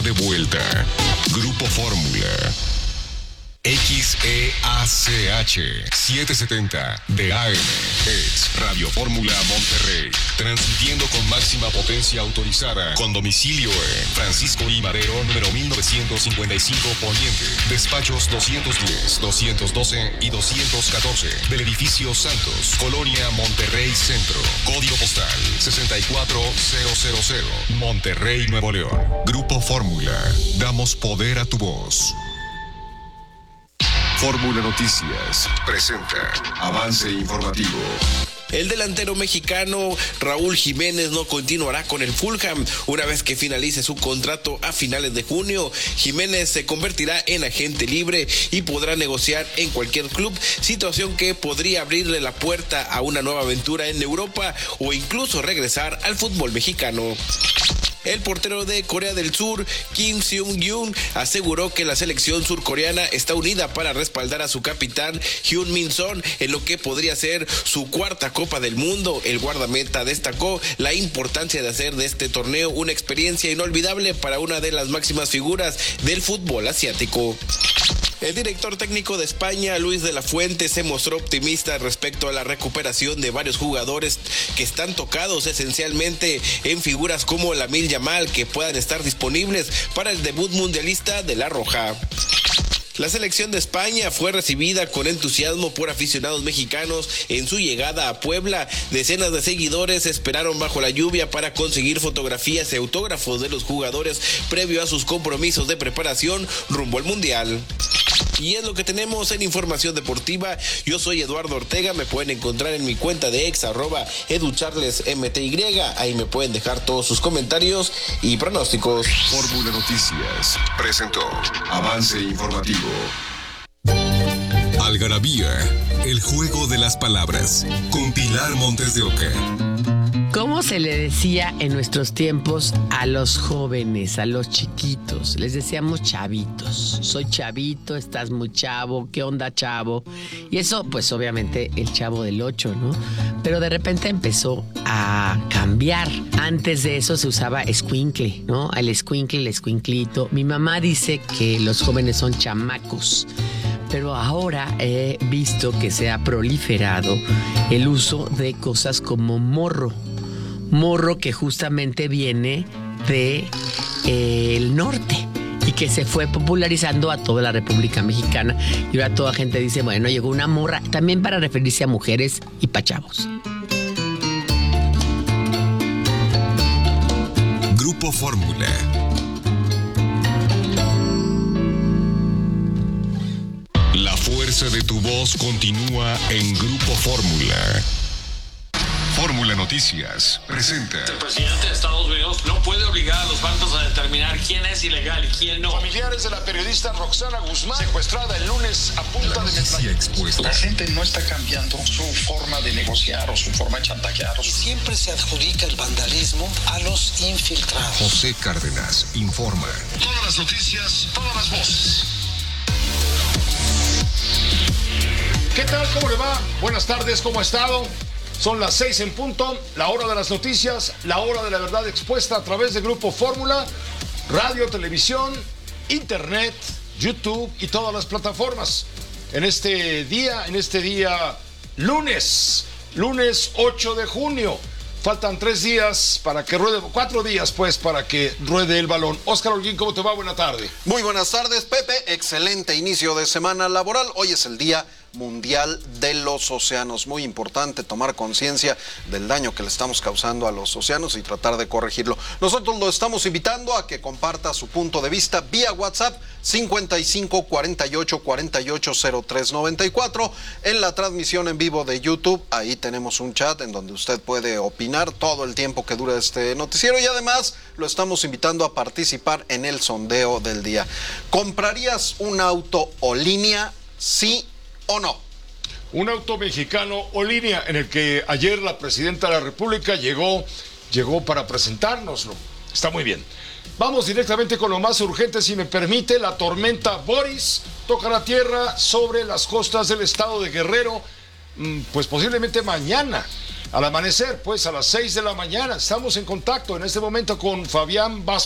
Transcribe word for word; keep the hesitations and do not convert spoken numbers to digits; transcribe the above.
de vuelta. Grupo Fórmula. X E A C H setecientos setenta de A M es Radio Fórmula Monterrey, transmitiendo con máxima potencia autorizada, con domicilio en Francisco I. Madero, número mil novecientos cincuenta y cinco Poniente, despachos doscientos diez, doscientos doce y doscientos catorce, del edificio Santos, Colonia Monterrey Centro, código postal sesenta y cuatro mil, Monterrey, Nuevo León. Grupo Fórmula, damos poder a tu voz. Fórmula Noticias presenta avance informativo. El delantero mexicano Raúl Jiménez no continuará con el Fulham. Una vez que finalice su contrato a finales de junio, Jiménez se convertirá en agente libre y podrá negociar en cualquier club, situación que podría abrirle la puerta a una nueva aventura en Europa o incluso regresar al fútbol mexicano. El portero de Corea del Sur, Kim Seung-yoon, aseguró que la selección surcoreana está unida para respaldar a su capitán Hyun Min Son en lo que podría ser su cuarta Copa del Mundo. El guardameta destacó la importancia de hacer de este torneo una experiencia inolvidable para una de las máximas figuras del fútbol asiático. El director técnico de España, Luis de la Fuente, se mostró optimista respecto a la recuperación de varios jugadores que están tocados esencialmente en figuras como Lamine Yamal, que puedan estar disponibles para el debut mundialista de La Roja. La selección de España fue recibida con entusiasmo por aficionados mexicanos en su llegada a Puebla. Decenas de seguidores esperaron bajo la lluvia para conseguir fotografías y autógrafos de los jugadores previo a sus compromisos de preparación rumbo al Mundial. Y es lo que tenemos en Información Deportiva. Yo soy Eduardo Ortega, me pueden encontrar en mi cuenta de ex, arroba educharlesmty. Ahí me pueden dejar todos sus comentarios y pronósticos. Fórmula Noticias presentó avance informativo. Algarabía, el juego de las palabras, con Pilar Montes de Oca. ¿Cómo se le decía en nuestros tiempos a los jóvenes, a los chiquitos? Les decíamos chavitos. Soy chavito, estás muy chavo, ¿qué onda, chavo? Y eso, pues obviamente el Chavo del Ocho, ¿no? Pero de repente empezó a cambiar. Antes de eso se usaba escuincle, ¿no? El escuincle, el escuinclito. Mi mamá dice que los jóvenes son chamacos. Pero ahora he visto que se ha proliferado el uso de cosas como morro. Morro que justamente viene de eh, el norte y que se fue popularizando a toda la República Mexicana. Y ahora toda gente dice, bueno, llegó una morra, también para referirse a mujeres y pa' chavos. Grupo Fórmula. La fuerza de tu voz continúa en Grupo Fórmula. Fórmula Noticias presenta. El presidente de Estados Unidos no puede obligar a los bancos a determinar quién es ilegal y quién no. Familiares de la periodista Roxana Guzmán, secuestrada el lunes a punta de Noticia expuesta. La gente no está cambiando su forma de negociar o su forma de chantajear. Siempre se adjudica el vandalismo a los infiltrados. José Cárdenas informa. Todas las noticias, todas las voces. ¿Qué tal? ¿Cómo le va? Buenas tardes, ¿cómo ha estado? Son las seis en punto, la hora de las noticias, la hora de la verdad expuesta a través de Grupo Fórmula, radio, televisión, internet, YouTube y todas las plataformas. En este día, en este día lunes, lunes ocho de junio, faltan tres días para que ruede, cuatro días pues para que ruede el balón. Óscar Holguín, ¿cómo te va? Buena tarde. Muy buenas tardes, Pepe. Excelente inicio de semana laboral. Hoy es el Día Mundial de los Océanos. Muy importante tomar conciencia del daño que le estamos causando a los océanos y tratar de corregirlo. Nosotros lo estamos invitando a que comparta su punto de vista vía WhatsApp cincuenta y cinco cuarenta y ocho cuarenta y ocho cero tres noventa y cuatro. En la transmisión en vivo de YouTube, ahí tenemos un chat en donde usted puede opinar todo el tiempo que dura este noticiero y además lo estamos invitando a participar en el sondeo del día. ¿Comprarías un auto o línea? Sí ¿o no? Un auto mexicano o línea en el que ayer la presidenta de la República llegó, llegó para presentárnoslo. Está muy bien. Vamos directamente con lo más urgente, si me permite. La tormenta Boris toca la tierra sobre las costas del estado de Guerrero, pues posiblemente mañana, al amanecer, pues a las seis de la mañana. Estamos en contacto en este momento con Fabián Vázquez.